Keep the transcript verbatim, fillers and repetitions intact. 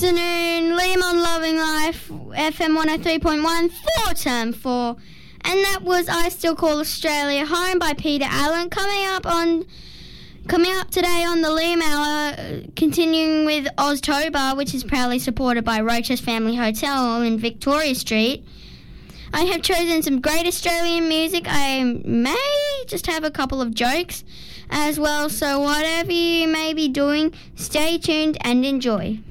Afternoon, Liam on Loving Life, F M one oh three point one, for term four. And that was I Still Call Australia Home by Peter Allen. Coming up on, coming up today on the Liam Hour, uh, continuing with Oztober, which is proudly supported by Roach's Family Hotel in Victoria Street. I have chosen some great Australian music. I may just have a couple of jokes as well, so whatever you may be doing, stay tuned and enjoy.